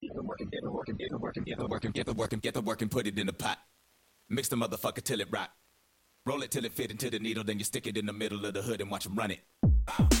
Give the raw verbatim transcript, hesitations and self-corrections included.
the work and get the work and get the work and get the work and get the work and get the work and put it in the pot. Mix the motherfucker till it rock. Roll it till it fit into the needle, then you stick it in the middle of the hood and watch 'em run it.